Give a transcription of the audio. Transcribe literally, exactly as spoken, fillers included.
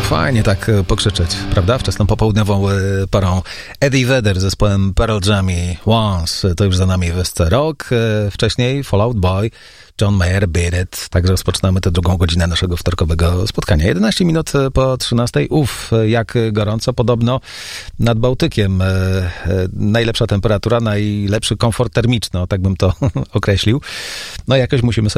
Fajnie tak pokrzyczeć, prawda? Wczesną popołudniową porą. Eddie Vedder z zespołem Pearl Jam i Once, to już za nami jest rok. Wcześniej Fall Out Boy, John Mayer, Beat It. Także rozpoczynamy tę drugą godzinę naszego wtorkowego spotkania. jedenaście minut po trzynastej. Uff, jak gorąco. Podobno nad Bałtykiem najlepsza temperatura, najlepszy komfort termiczny, tak bym to określił. No jakoś musimy sobie